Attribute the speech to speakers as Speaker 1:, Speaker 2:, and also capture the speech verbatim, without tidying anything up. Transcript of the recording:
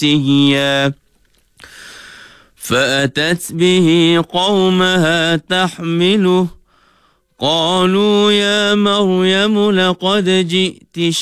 Speaker 1: سِيًّا فأتت به قومها تحمله قالوا يا مريم لقد جئت